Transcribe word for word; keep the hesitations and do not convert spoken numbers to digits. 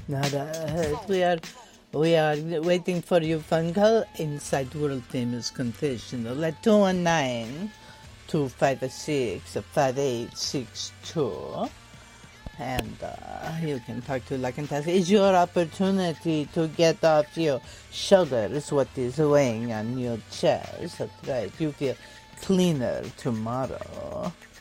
Not uh, we are we are waiting for your phone call inside world famous confessional at two one nine, two five six, five eight six two. And uh, you can talk to Lakantas. It's your opportunity to get off your shoulders what is weighing on your chest. That's right. You feel cleaner tomorrow.